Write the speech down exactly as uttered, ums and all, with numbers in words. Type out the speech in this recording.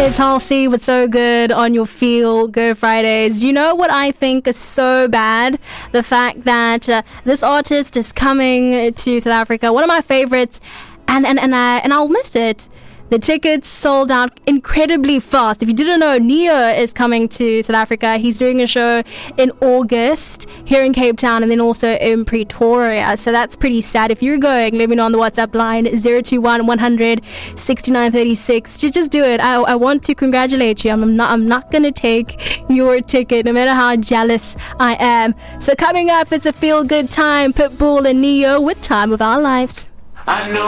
It's Halsey with So Good on your Feel Good Fridays. You know what I think is so bad? The fact that uh, this artist is coming to South Africa. One of my favorites, and, and, and, I, and I'll miss it. The tickets sold out incredibly fast. If you didn't know, Neo is coming to South Africa. He's doing a show in August here in Cape Town and then also in Pretoria. So that's pretty sad. If you're going, let me know on the WhatsApp line zero two one, one hundred, sixty-nine thirty-six. Just, just do it. I, I want to congratulate you. I'm not, I'm not going to take your ticket, no matter how jealous I am. So coming up, it's a feel-good time. Pitbull and Neo with Time of Our Lives. I know.